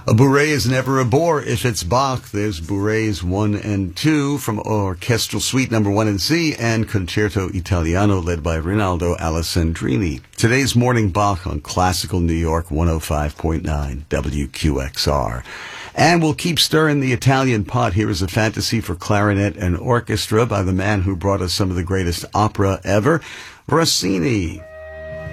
A bourrée is never a bore if it's Bach. There's Bourrées 1 and 2 from Orchestral Suite number 1 in C and Concerto Italiano led by Rinaldo Alessandrini. Today's Morning Bach on Classical New York 105.9 WQXR. And we'll keep stirring the Italian pot. Here is a fantasy for clarinet and orchestra by the man who brought us some of the greatest opera ever, Rossini.